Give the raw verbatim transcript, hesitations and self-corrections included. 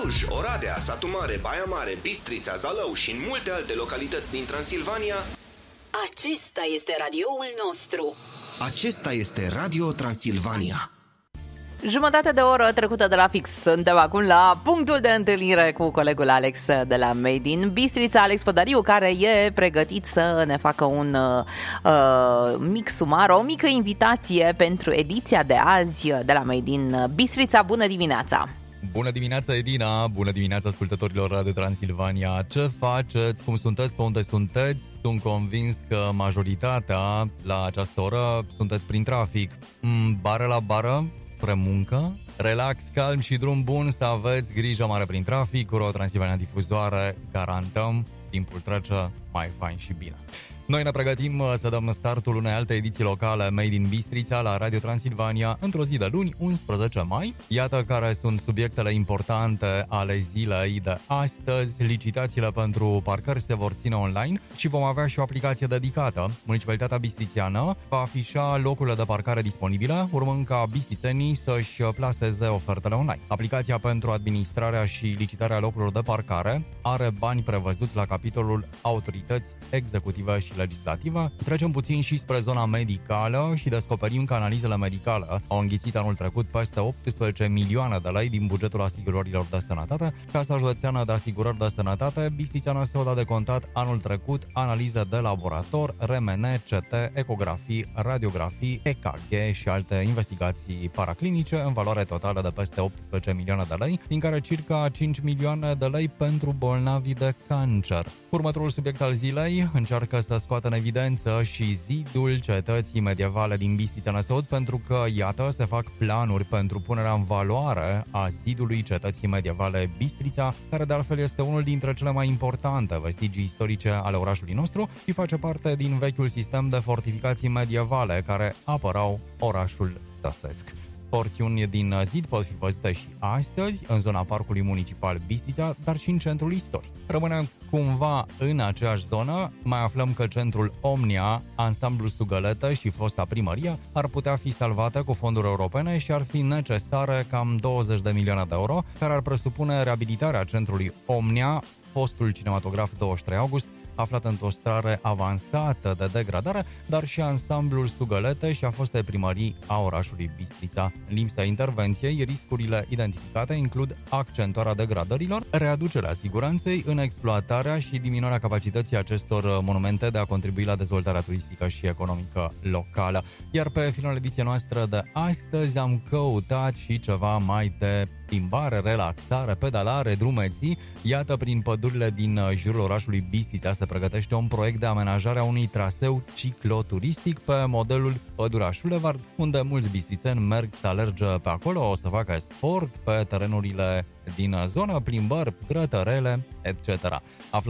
Cluj, Oradea, Satu Mare, Baia Mare, Bistrița, Zalău și în multe alte localități din Transilvania. Acesta este radioul nostru. Acesta este Radio Transilvania. Jumătate de oră trecută de la fix. Suntem acum la punctul de întâlnire cu colegul Alex de la Made in Bistrița, Alex Pădariu, care e pregătit să ne facă un uh, mic sumar, o mică invitație pentru ediția de azi de la Made in Bistrița. Bună dimineața! Bună dimineața, Edina! Bună dimineața, ascultătorilor Radio Transilvania! Ce faceți? Cum sunteți? Pe unde sunteți? Sunt convins că majoritatea la această oră sunteți prin trafic. Bară la bară, spre muncă, relax, calm și drum bun, să aveți grijă mare prin trafic. Cu Transilvania Difuzoare garantăm timpul trece mai fain și bine. Noi ne pregătim să dăm startul unei alte ediții locale Made in Bistrița la Radio Transilvania într-o zi de luni, unsprezece mai. Iată care sunt subiectele importante ale zilei de astăzi. Licitațiile pentru parcări se vor ține online și vom avea și o aplicație dedicată. Municipalitatea bistrițeană va afișa locurile de parcare disponibile, urmând ca bistrițenii să-și plaseze ofertele online. Aplicația pentru administrarea și licitarea locurilor de parcare are bani prevăzuți la capitolul autorități executive și legislativă. Trecem puțin și spre zona medicală și descoperim că analizele medicale au înghițit anul trecut peste optsprezece milioane de lei din bugetul asigurărilor de sănătate. Casa Județeană de Asigurări de Sănătate Bistrițeană se a dat de contat anul trecut analize de laborator, R M N, C T, ecografii, radiografii, E K G și alte investigații paraclinice în valoare totală de peste optsprezece milioane de lei, din care circa cinci milioane de lei pentru bolnavi de cancer. Următorul subiect al zilei încearcă să scoată în evidență și zidul cetății medievale din Bistrița Năsăud, pentru că, iată, se fac planuri pentru punerea în valoare a zidului cetății medievale Bistrița, care de altfel este unul dintre cele mai importante vestigii istorice ale orașului nostru și face parte din vechiul sistem de fortificații medievale care apărau orașul stăsesc. Porțiuni din zid pot fi văzute și astăzi în zona Parcului Municipal Bistrița, dar și în centrul istoric. Rămânem cumva în aceeași zonă, mai aflăm că centrul Omnia, ansamblul Sugăletă și fosta primărie ar putea fi salvate cu fonduri europene și ar fi necesare cam douăzeci de milioane de euro, care ar presupune reabilitarea centrului Omnia, fostul cinematograf douăzeci și trei august, aflat într-o stare avansată de degradare, dar și ansamblul Sugălete și a fostei primării a orașului Bistrița. În lipsa intervenției, riscurile identificate includ accentuarea degradărilor, readucerea siguranței în exploatarea și diminuarea capacității acestor monumente de a contribui la dezvoltarea turistică și economică locală. Iar pe finalul ediției noastre de astăzi am căutat și ceva mai de plimbare, relaxare, pedalare, drumeții. Iată, prin pădurile din jurul orașului Bistrița se pregătește un proiect de amenajare a unui traseu cicloturistic pe modelul Pădura Șulevard, unde mulți bistrițeni merg să alerge pe acolo, o să facă sport pe terenurile din zonă, plimbări, grătărele, et cetera. Aflăm